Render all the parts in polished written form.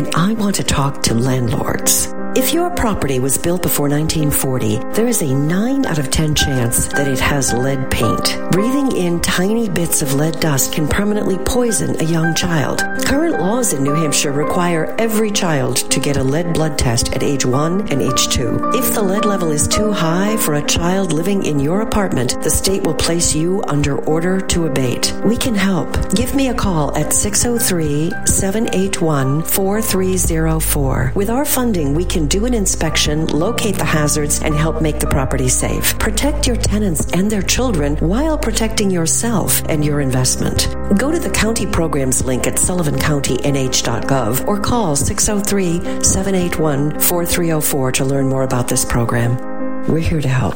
and I want to talk to landlords. If your property was built before 1940, there is a 9 out of 10 chance that it has lead paint. Breathing in tiny bits of lead dust can permanently poison a young child. Current laws in New Hampshire require every child to get a lead blood test at age 1 and age 2. If the lead level is too high for a child living in your apartment, the state will place you under order to abate. We can help. Give me a call at 603-781-4304. With our funding, we can do an inspection, locate the hazards, and help make the property safe. Protect your tenants and their children while protecting yourself and your investment. Go to the county programs link at sullivancountynh.gov or call 603-781-4304 to learn more about this program. We're here to help.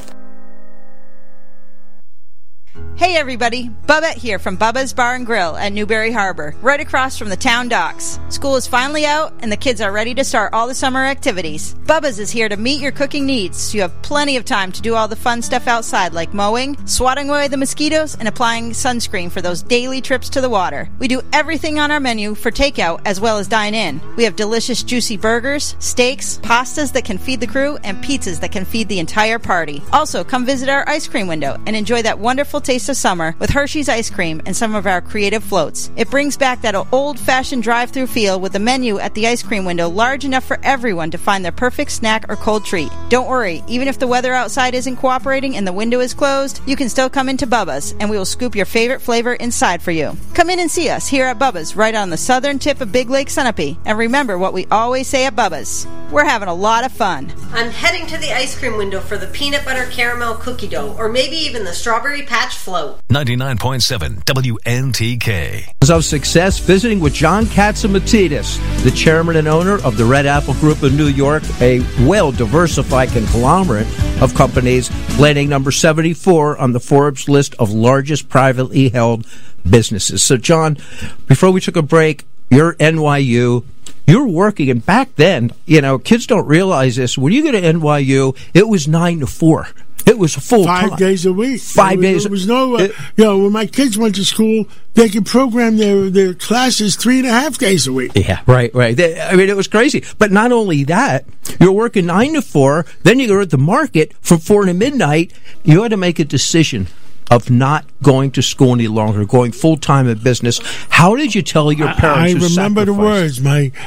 Hey everybody, Bubba here from Bubba's Bar and Grill at Newberry Harbor, right across from the town docks. School is finally out and the kids are ready to start all the summer activities. Bubba's is here to meet your cooking needs so you have plenty of time to do all the fun stuff outside like mowing, swatting away the mosquitoes, and applying sunscreen for those daily trips to the water. We do everything on our menu for takeout as well as dine in. We have delicious juicy burgers, steaks, pastas that can feed the crew, and pizzas that can feed the entire party. Also, come visit our ice cream window and enjoy that wonderful taste of summer with Hershey's ice cream and some of our creative floats. It brings back that old-fashioned drive-through feel with a menu at the ice cream window large enough for everyone to find their perfect snack or cold treat. Don't worry, even if the weather outside isn't cooperating and the window is closed, you can still come into Bubba's and we will scoop your favorite flavor inside for you. Come in and see us here at Bubba's right on the southern tip of Big Lake Sunapee. And remember what we always say at Bubba's. We're having a lot of fun. I'm heading to the ice cream window for the peanut butter caramel cookie dough or maybe even the strawberry patch float. 99.7 WNTK. Of success, visiting with John Katzimatidis, the chairman and owner of the Red Apple Group of New York, a well-diversified conglomerate of companies, landing number 74 on the Forbes list of largest privately held businesses. So, John, before we took a break, you're NYU. You're working, and back then, kids don't realize this. When you go to NYU, it was 9 to 4. It was full 5 days a week. 5 days. There was no, when my kids went to school, they could program their classes 3.5 days a week. Yeah, right. It was crazy. But not only that, you're working 9 to 4, then you go to the market from 4 to midnight. You had to make a decision of not going to school any longer, going full-time in business. How did you tell your parents? I remember the words.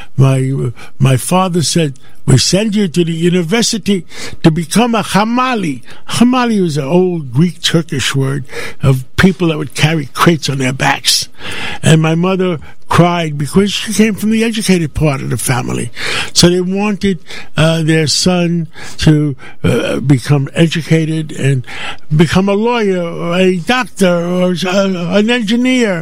My father said, "We send you to the university to become a hamali." Hamali was an old Greek Turkish word of people that would carry crates on their backs. And my mother cried because she came from the educated part of the family. So they wanted their son to become educated and become a lawyer or a doctor or an engineer.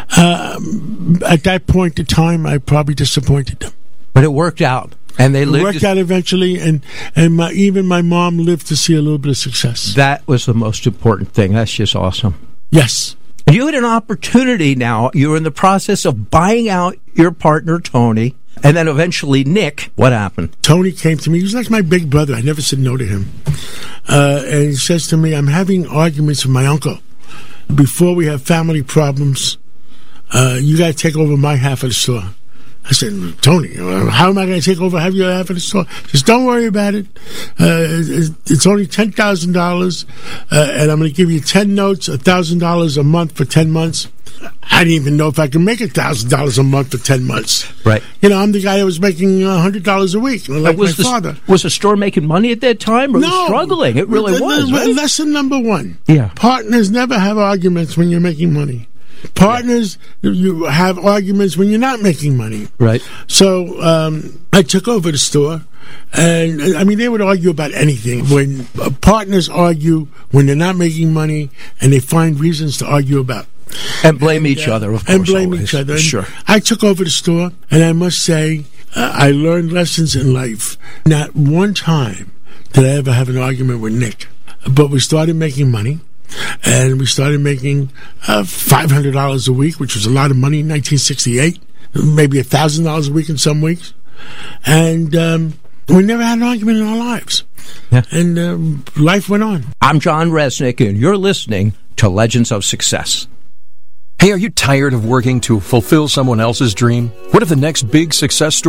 At that point in time, I probably disappointed them. But it worked out. And they worked out eventually, and even my mom lived to see a little bit of success. That was the most important thing. That's just awesome. Yes. You had an opportunity now. You were in the process of buying out your partner, Tony, and then eventually Nick. What happened? Tony came to me. He was like my big brother. I never said no to him. And he says to me, "I'm having arguments with my uncle. Before we have family problems, you got to take over my half of the store." I said, "Tony, how am I going to take over your half of the store?" He says, "Don't worry about it. It's only $10,000, and I'm going to give you 10 notes, $1,000 a month for 10 months. I didn't even know if I could make $1,000 a month for 10 months. Right. I'm the guy that was making $100 a week, like my father. Was the store making money at that time, or was it struggling? It really was, right? Lesson number one. Yeah. Partners never have arguments when you're making money. Partners, you have arguments when you're not making money. Right. So I took over the store, and they would argue about anything. When partners argue when they're not making money, and they find reasons to argue about. And blame each other, of course. And blame each other. And sure. I took over the store, and I must say, I learned lessons in life. Not one time did I ever have an argument with Nick. But we started making money. And we started making $500 a week, which was a lot of money in 1968, maybe $1,000 a week in some weeks. And we never had an argument in our lives. Yeah. And life went on. I'm John Resnick, and you're listening to Legends of Success. Hey, are you tired of working to fulfill someone else's dream? What if the next big success story